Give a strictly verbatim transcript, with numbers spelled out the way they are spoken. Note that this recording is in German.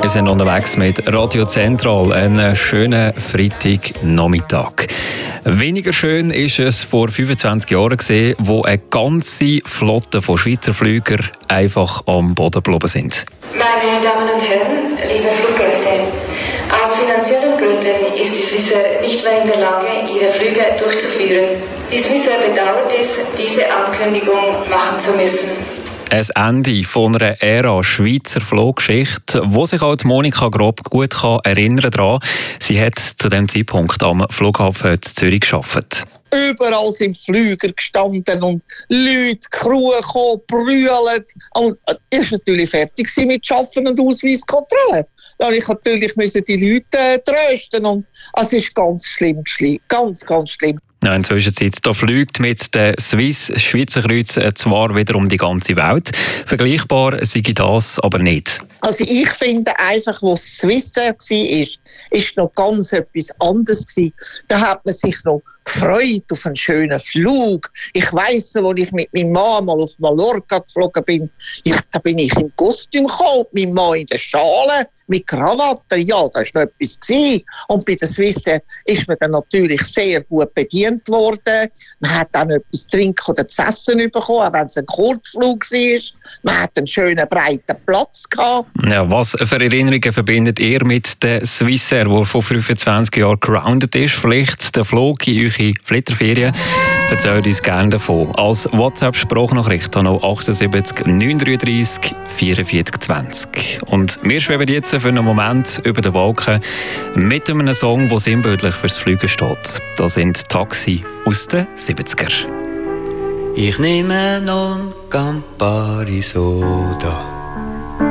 Wir sind unterwegs mit Radio Zentral, einen schönen Freitagnachmittag. Weniger schön ist es vor fünfundzwanzig Jahren gewesen, wo eine ganze Flotte von Schweizer Flügern einfach am Boden geblieben sind. Meine Damen und Herren, liebe Fluggäste, aus finanziellen Gründen ist die Swissair nicht mehr in der Lage, ihre Flüge durchzuführen. Die Swissair bedauert es, diese Ankündigung machen zu müssen. Ein Ende von einer Ära Schweizer Fluggeschichte, wo sich auch Monika Grob gut kann erinnern kann. Sie hat zu diesem Zeitpunkt am Flughafen Zürich gearbeitet. Überall sind Flüger gestanden und Leute, Crew gekommen, brüllen. Und ich war natürlich fertig mit Schaffen und Ausweiskontrolle. Dann ich natürlich müssen die Leute äh, trösten und es ist ganz schlimm, ganz, ganz schlimm. Ja, in der Zwischenzeit da fliegt mit den Swiss Schweizer Kreuzen zwar wieder um die ganze Welt. Vergleichbar sei das aber nicht. Also ich finde einfach, wo es Swissair war, ist noch ganz etwas anderes gewesen. Da hat man sich noch gefreut auf einen schönen Flug. Ich weiss, als ich mit meinem Mann mal auf Mallorca geflogen bin, ich, da bin ich im Kostüm gekommen, mein Mann in der Schale, mit Krawatte, ja, das war noch etwas gewesen. Und bei der Swissair ist man dann natürlich sehr gut bedient worden. Man hat dann etwas zu trinken oder zu essen bekommen, auch wenn es ein Kurzflug war. Man hat einen schönen, breiten Platz gehabt. Ja, was für Erinnerungen verbindet ihr mit der Swissair, die vor fünfundzwanzig Jahren grounded ist? Vielleicht der Flug in eure Flitterferien? Erzählt uns gerne davon. Als WhatsApp-Sprachnachricht an achtundsiebzig neunhundertdreiunddreißig vierundvierzig zwanzig. Und wir schweben jetzt für einen Moment über den Wolken mit einem Song, der sinnbildlich fürs Fliegen steht. Das sind Taxi aus den siebziger. Ich nehme non Campari Soda.